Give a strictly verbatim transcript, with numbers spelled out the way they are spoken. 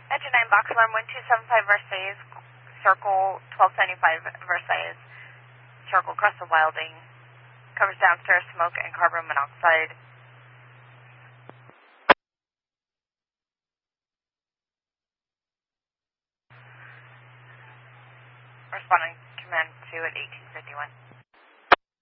Engine nine, box alarm one two seven five Versailles, circle twelve seventy-five Versailles, circle crest of Wilding, covers downstairs smoke and carbon monoxide. Responding command two at eighteen fifty-one.